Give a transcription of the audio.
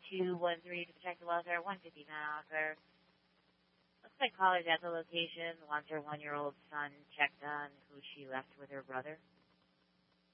213 to protect the welfare, 150 pound officer. Looks like caller's at the location, wants her 1-year-old son checked on, who she left with her brother.